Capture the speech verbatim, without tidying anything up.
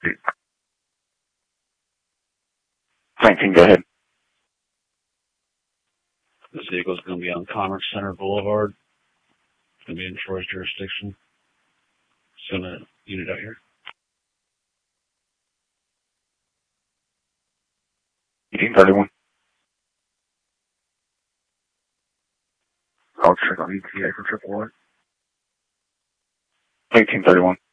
nineteen, go ahead. This vehicle is going to be on Commerce Center Boulevard. It's going to be in Troy's jurisdiction. It's going to unit out here. eighteen thirty-one. I'll check on E T A for triple Y. eighteen thirty-one.